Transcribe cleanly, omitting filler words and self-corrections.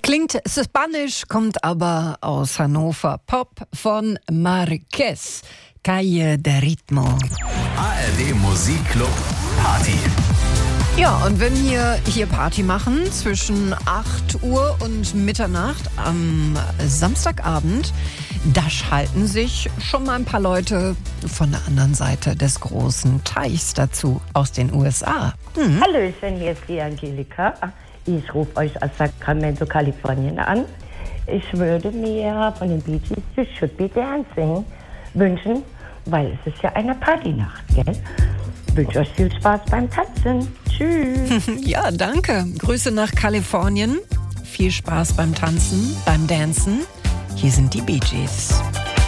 Klingt spanisch, kommt aber aus Hannover. Pop von Marquez. Calle de Ritmo. ARD Musikclub Party. Ja, und wenn wir hier Party machen zwischen 8 Uhr und Mitternacht am Samstagabend, da schalten sich schon mal ein paar Leute von der anderen Seite des großen Teichs dazu, aus den USA. Hallöchen, hier ist die Angelika. Ich rufe euch aus Sacramento, Kalifornien an. Ich würde mir von den Bee Gees You Should Be Dancing wünschen, weil es ist ja eine Partynacht, gell? Ich wünsche euch viel Spaß beim Tanzen. Tschüss. Ja, danke. Grüße nach Kalifornien. Viel Spaß beim Tanzen, beim Dancen. Hier sind die Bee Gees.